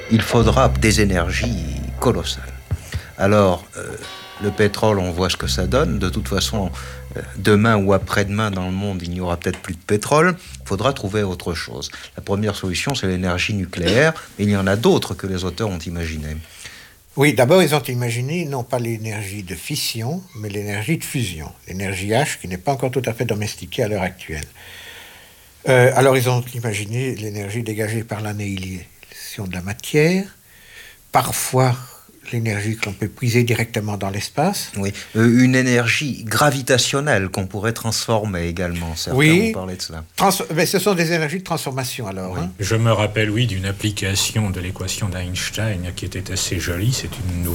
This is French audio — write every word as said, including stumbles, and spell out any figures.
il faudra des énergies colossales. Alors, euh, le pétrole, on voit ce que ça donne. De toute façon, euh, demain ou après-demain, dans le monde, il n'y aura peut-être plus de pétrole. Il faudra trouver autre chose. La première solution, c'est l'énergie nucléaire. Et il y en a d'autres que les auteurs ont imaginées. Oui, d'abord, ils ont imaginé non pas l'énergie de fission, mais l'énergie de fusion. L'énergie H, qui n'est pas encore tout à fait domestiquée à l'heure actuelle. Euh, alors, ils ont imaginé l'énergie dégagée par l'annihilation de la matière, parfois l'énergie que l'on peut puiser directement dans l'espace. Oui, euh, une énergie gravitationnelle qu'on pourrait transformer également. Certains oui, ont parlé de cela. Trans- mais ce sont des énergies de transformation alors. Oui. Hein. Je me rappelle, oui, d'une application de l'équation d'Einstein qui était assez jolie. C'est une